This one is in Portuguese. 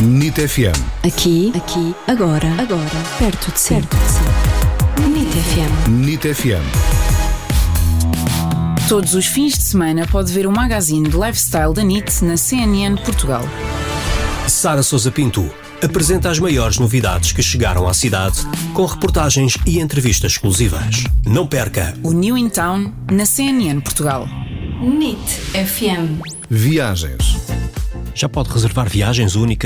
NIT FM. Aqui, agora, perto de si. NIT FM. NIT FM. Todos os fins de semana pode ver o magazine de lifestyle da NIT na CNN Portugal. Sara Sousa Pinto apresenta as maiores novidades que chegaram à cidade, com reportagens e entrevistas exclusivas. Não perca O New in Town na CNN Portugal. NIT FM. Viagens. Já pode reservar viagens únicas